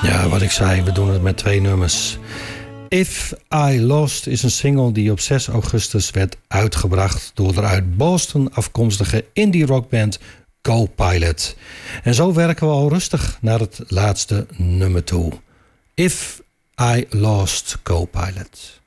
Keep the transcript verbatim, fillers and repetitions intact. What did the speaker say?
Ja, wat ik zei, we doen het met twee nummers. If I Lost is een single die op zes augustus werd uitgebracht door de uit Boston afkomstige indie rockband Co-Pilot. En zo werken we al rustig naar het laatste nummer toe. If I Lost, Co-Pilot.